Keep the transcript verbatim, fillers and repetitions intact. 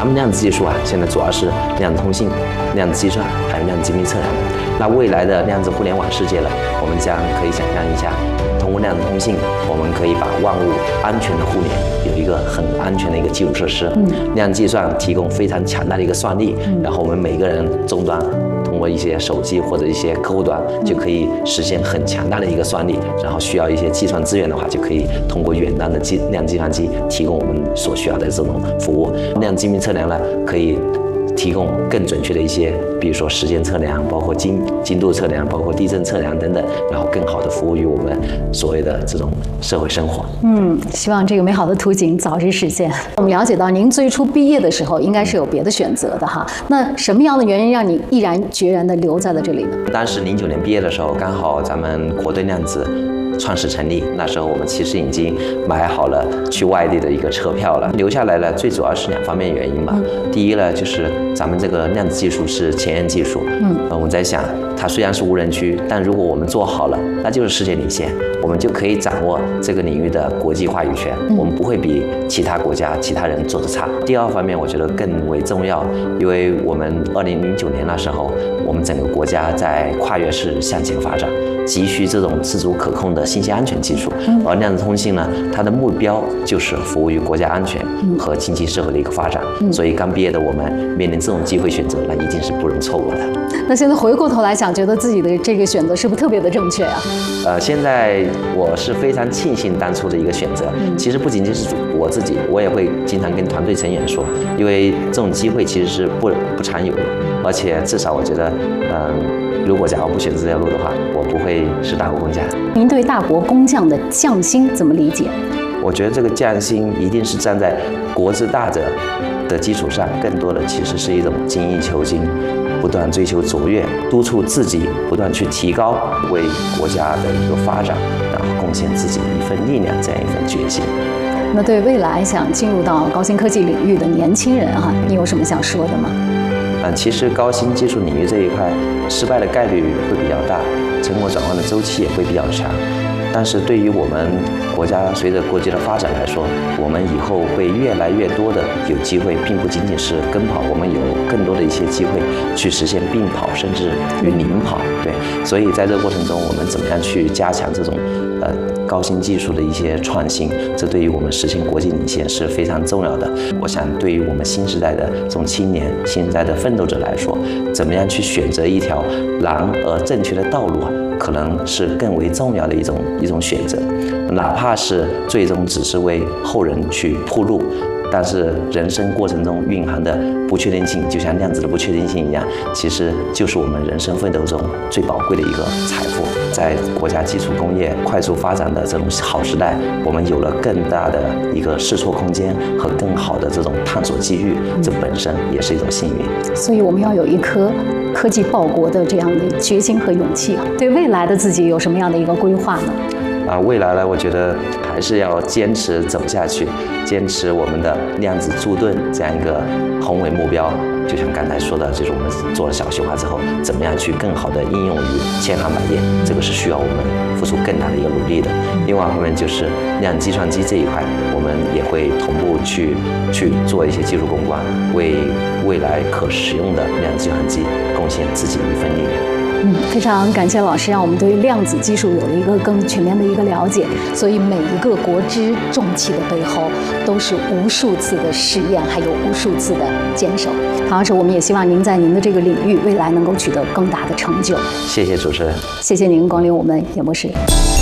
咱们量子技术啊，现在主要是量子通信、量子计算，还有量子精密测量。那未来的量子互联网世界呢，我们将可以想象一下，通过量子通信，我们可以把万物安全的互联，有一个很安全的一个基础设施。嗯，量子计算提供非常强大的一个算力，嗯、然后我们每个人终端通过一些手机或者一些客户端就可以实现很强大的一个算力，然后需要一些计算资源的话，就可以通过远端的计量子计算机提供我们所需要的这种服务。量子精密测量呢，可以提供更准确的一些，比如说时间测量，包括精精度测量，包括地震测量等等，然后更好的服务于我们所谓的这种社会生活。 嗯，希望这个美好的图景早日实现。我们了解到，您最初毕业的时候应该是有别的选择的哈。那什么样的原因让你毅然决然地留在了这里呢？ 当时零九年毕业的时候，刚好咱们国盾量子创始成立，那时候我们其实已经买好了去外地的一个车票了。留下来呢，最主要是两方面原因吧。嗯、第一呢，就是咱们这个量子技术是前沿技术。嗯，呃，我在想，它虽然是无人区，但如果我们做好了，那就是世界领先，我们就可以掌握这个领域的国际话语权。嗯、我们不会比其他国家、其他人做得差。第二方面，我觉得更为重要，因为我们二零零九年那时候，我们整个国家在跨越式向前发展，急需这种自主可控的信息安全技术，而量子通信呢，它的目标就是服务于国家安全和经济社会的一个发展。所以刚毕业的我们面临这种机会选择，那一定是不容错过的。 那现在回过头来想，觉得自己的这个选择是不是特别的正确啊？ 呃，现在我是非常庆幸当初的一个选择。其实不仅仅是我自己，我也会经常跟团队成员说，因为这种机会其实是不不常有的，而且至少我觉得，嗯、呃。如果假如不选择这条路的话，我不会是大国工匠。 您对大国工匠的匠心怎么理解？ 我觉得这个匠心一定是站在国之大者的基础上，更多的其实是一种精益求精，不断追求卓越，督促自己不断去提高，为国家的一个发展，然后贡献自己的一份力量，这样一份决心。 那对未来想进入到高新科技领域的年轻人哈、啊，你有什么想说的吗？ 嗯，其实高新技术领域这一块失败的概率会比较大，成果转换的周期也会比较长。但是对于我们国家随着国际的发展来说，我们以后会越来越多的有机会，并不仅仅是跟跑，我们有更多的一些机会去实现并跑，甚至于领跑。对，所以在这个过程中，我们怎么样去加强这种呃高新技术的一些创新，这对于我们实现国际领先是非常重要的。我想，对于我们新时代的这种青年、新时代的奋斗者来说，怎么样去选择一条难而正确的道路啊，可能是更为重要的一种一种选择，哪怕是最终只是为后人去铺路。但是人生过程中蕴含的不确定性，就像量子的不确定性一样，其实就是我们人生奋斗中最宝贵的一个财富。在国家基础工业快速发展的这种好时代，我们有了更大的一个试错空间和更好的这种探索机遇，这本身也是一种幸运。 所以我们要有一颗科技报国的这样的决心和勇气啊！对未来的自己有什么样的一个规划呢？ 啊，未来呢，我觉得还是要坚持走下去，坚持我们的量子驻盾这样一个宏伟目标。就像刚才说的，就是我们做了小型化之后，怎么样去更好的应用于千行百业，这个是需要我们付出更大的一个努力的。另外一方面就是量子计算机这一块，我们也会同步去去做一些技术攻关，为未来可使用的量子计算机贡献自己的一份力量。 嗯，非常感谢老师，让我们对量子技术有了一个更全面的一个了解。所以每一个国之重器的背后，都是无数次的试验，还有无数次的坚守。唐老师，我们也希望您在您的这个领域未来能够取得更大的成就。 谢谢主持人， 谢谢您光临我们演播室。